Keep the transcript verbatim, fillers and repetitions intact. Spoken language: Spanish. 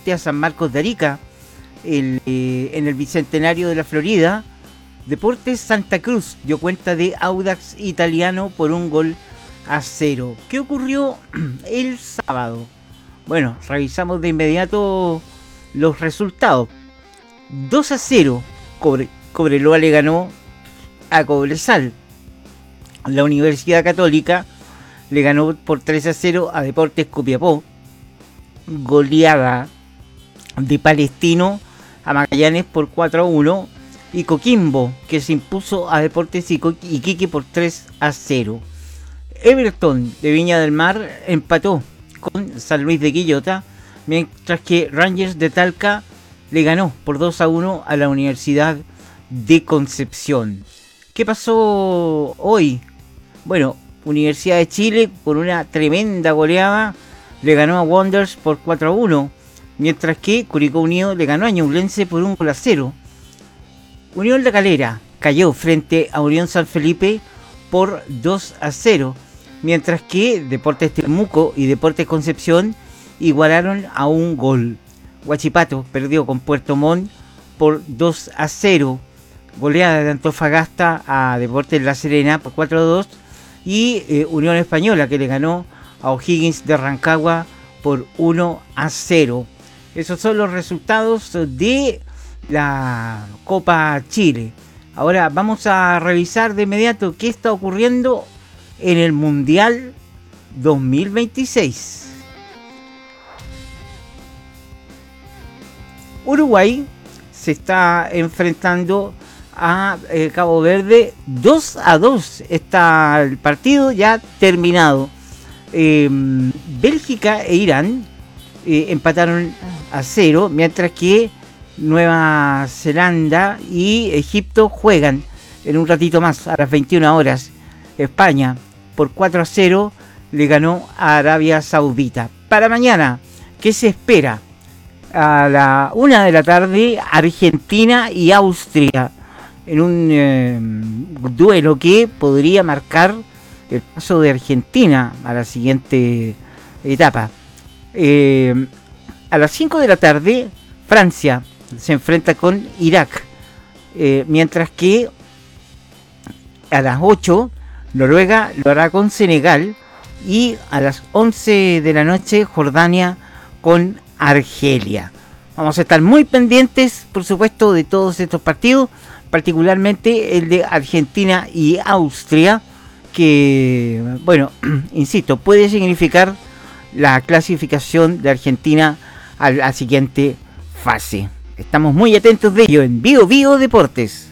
frente a San Marcos de Arica, el, eh, en el Bicentenario de la Florida. Deportes Santa Cruz dio cuenta de Audax Italiano por un gol a cero. ¿Qué ocurrió el sábado? Bueno, revisamos de inmediato los resultados. dos a cero, Cobre, Cobreloa le ganó a Cobresal. La Universidad Católica le ganó por tres a cero a Deportes Copiapó. Goleada de Palestino a Magallanes por cuatro a uno. Y Coquimbo, que se impuso a Deportes Iquique por tres a cero. Everton de Viña del Mar empató con San Luis de Quillota, mientras que Rangers de Talca le ganó por dos a uno a la Universidad de Concepción. ¿Qué pasó hoy? Bueno, Universidad de Chile, por una tremenda goleada, le ganó a Wanderers por cuatro a uno, mientras que Curicó Unido le ganó a Ñublense por un gol a cero. Unión La Calera cayó frente a Unión San Felipe por dos a cero, mientras que Deportes Temuco y Deportes Concepción igualaron a un gol. Huachipato perdió con Puerto Montt por dos a cero. Goleada de Antofagasta a Deportes La Serena por cuatro a dos. Y eh, Unión Española, que le ganó a O'Higgins de Rancagua por uno a cero. Esos son los resultados de la Copa Chile. Ahora vamos a revisar de inmediato qué está ocurriendo en el Mundial dos mil veintiséis. Uruguay se está enfrentando a eh, Cabo Verde dos a dos. Está el partido ya terminado. Eh, Bélgica e Irán eh, empataron a cero, mientras que Nueva Zelanda y Egipto juegan en un ratito más, a las veintiuna horas. España por cuatro a cero le ganó a Arabia Saudita. Para mañana, ¿qué se espera? A la una de la tarde, Argentina y Austria, en un eh, duelo que podría marcar el paso de Argentina a la siguiente etapa. Eh, a las cinco de la tarde, Francia se enfrenta con Irak, eh, mientras que a las ocho Noruega lo hará con Senegal, y a las once de la noche Jordania con Argelia. Vamos a estar muy pendientes, por supuesto, de todos estos partidos, particularmente el de Argentina y Austria, que, bueno, insisto, puede significar la clasificación de Argentina a la siguiente fase. Estamos muy atentos de ello en Bio Bio Deportes.